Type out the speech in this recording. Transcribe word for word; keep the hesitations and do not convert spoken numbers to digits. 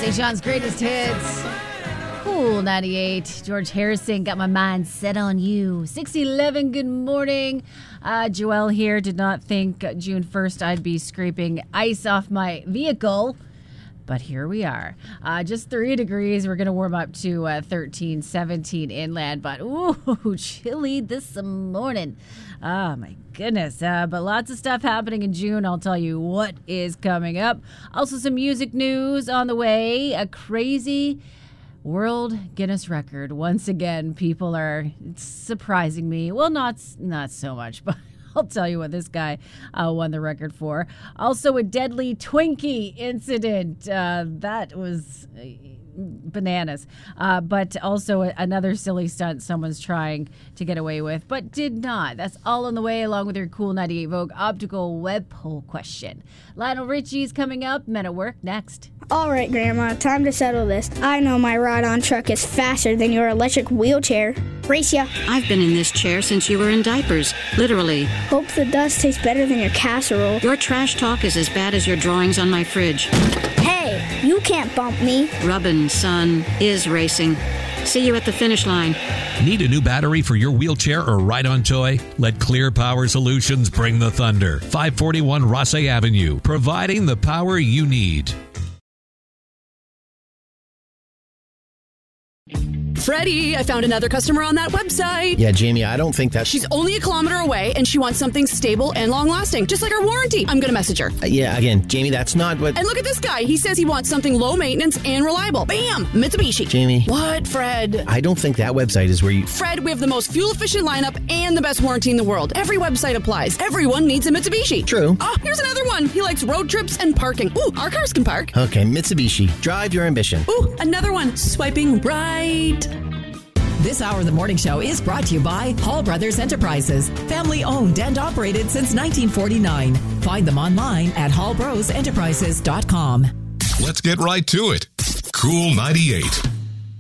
Sean's greatest hits. Cool ninety-eight. George Harrison, Got My Mind Set on You. six eleven, good morning. Uh, Joelle here. Did not think June first I'd be scraping ice off my vehicle. But here we are. Uh, just three degrees. We're going to warm up to uh, thirteen, seventeen inland. But ooh, chilly this morning. Oh, my goodness. Uh, but lots of stuff happening in June. I'll tell you what is coming up. Also, some music news on the way. A crazy World Guinness record. Once again, people are surprising me. Well, not, not so much, but I'll tell you what this guy uh, won the record for. Also, a deadly Twinkie incident. Uh, that was uh, bananas. Uh, but also a, another silly stunt someone's trying to get away with, but did not. That's all on the way, along with your Cool ninety-eight Vogue optical web poll question. Lionel Richie's coming up. Men at Work next. All right, Grandma, time to settle this. I know my ride-on truck is faster than your electric wheelchair. Race ya. I've been in this chair since you were in diapers, literally. Hope the dust tastes better than your casserole. Your trash talk is as bad as your drawings on my fridge. Hey, you can't bump me. Rubbin', son, is racing. See you at the finish line. Need a new battery for your wheelchair or ride-on toy? Let Clear Power Solutions bring the thunder. five forty-one Rossay Avenue, providing the power you need. Freddie, I found another customer on that website. Yeah, Jamie, I don't think that... She's only a kilometer away, and she wants something stable and long-lasting, just like our warranty. I'm going to message her. Uh, yeah, again, Jamie, that's not what... And look at this guy. He says he wants something low-maintenance and reliable. Bam! Mitsubishi. Jamie. What, Fred? I don't think that website is where you... Fred, we have the most fuel-efficient lineup and the best warranty in the world. Every website applies. Everyone needs a Mitsubishi. True. Oh, here's another one. He likes road trips and parking. Ooh, our cars can park. Okay, Mitsubishi. Drive your ambition. Ooh, another one. Swiping right. This hour of the morning show is brought to you by Hall Brothers Enterprises, family owned and operated since nineteen forty-nine. Find them online at hall bros enterprises dot com. Let's get right to it. Cool ninety-eight.